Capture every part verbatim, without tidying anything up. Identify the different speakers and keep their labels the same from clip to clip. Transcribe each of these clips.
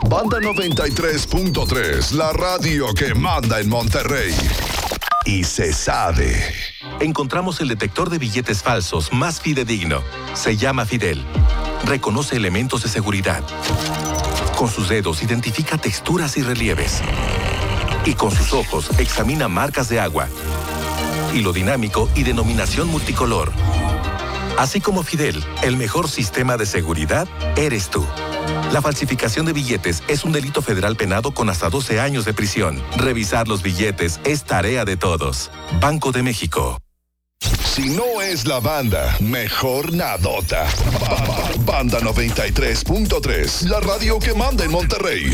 Speaker 1: Banda noventa y tres punto tres, la radio que manda en Monterrey. Y se sabe.
Speaker 2: Encontramos el detector de billetes falsos más fidedigno. Se llama Fidel. Reconoce elementos de seguridad. Con sus dedos identifica texturas y relieves. Y con sus ojos examina marcas de agua, hilo dinámico y denominación multicolor. Así como Fidel, el mejor sistema de seguridad eres tú. La falsificación de billetes es un delito federal penado con hasta doce años de prisión. Revisar los billetes es tarea de todos. Banco de México.
Speaker 1: Si no es la banda, mejor nadota. Banda noventa y tres punto tres, la radio que manda en Monterrey.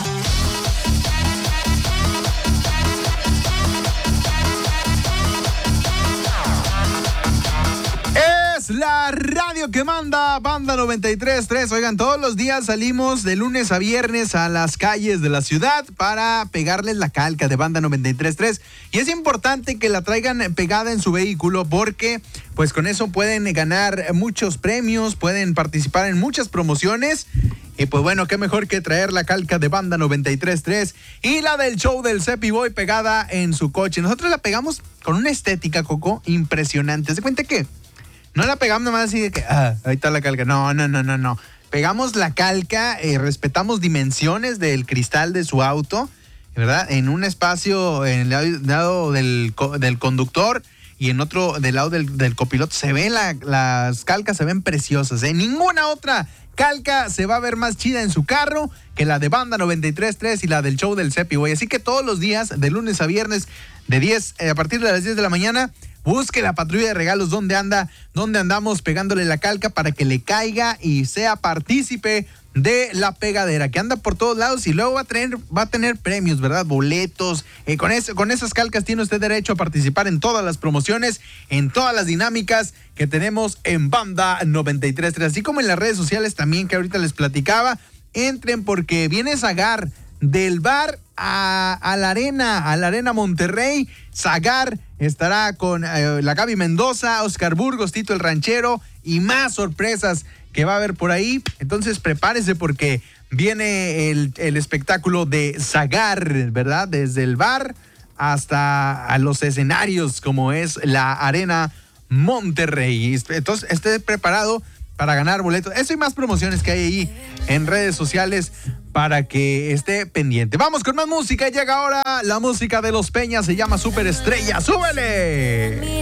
Speaker 3: La radio que manda, Banda noventa y tres punto tres. Oigan, todos los días salimos de lunes a viernes a las calles de la ciudad para pegarles la calca de Banda noventa y tres punto tres. Y es importante que la traigan pegada en su vehículo porque pues con eso pueden ganar muchos premios, pueden participar en muchas promociones. Y pues bueno, qué mejor que traer la calca de Banda noventa y tres punto tres y la del show del Cepi Boy pegada en su coche. Nosotros la pegamos con una estética, Coco, impresionante. ¿Se cuenta qué? No la pegamos nomás así de que, ah, ahí está la calca. No, no, no, no, no. Pegamos la calca, eh, respetamos dimensiones del cristal de su auto, ¿verdad? En un espacio, en el lado, lado del, del conductor y en otro del lado del, del copiloto. Se ven la, las calcas, se ven preciosas, ¿eh? Ninguna otra calca se va a ver más chida en su carro que la de Banda noventa y tres punto tres y la del show del Cepi Boy. Así que todos los días, de lunes a viernes, de diez, eh, a partir de las diez de la mañana, busque la patrulla de regalos donde anda, donde andamos pegándole la calca para que le caiga y sea partícipe de la pegadera, que anda por todos lados y luego va a tener, va a tener premios, ¿verdad? Boletos. Eh, con, ese, con esas calcas tiene usted derecho a participar en todas las promociones, en todas las dinámicas que tenemos en Banda noventa y tres punto tres. Así como en las redes sociales también, que ahorita les platicaba. Entren porque viene Zagar del bar a, a la arena, a la arena Monterrey. Zagar estará con eh, la Gaby Mendoza, Oscar Burgos, Tito el Ranchero y más sorpresas que va a haber por ahí. Entonces prepárese porque viene el, el espectáculo de Zagar, ¿verdad? Desde el bar hasta a los escenarios como es la arena Monterrey. Entonces esté preparado para ganar boletos. Eso y más promociones que hay ahí en redes sociales para que esté pendiente. Vamos con más música. Llega ahora la música de Los Peñas. Se llama Superestrella. ¡Súbele!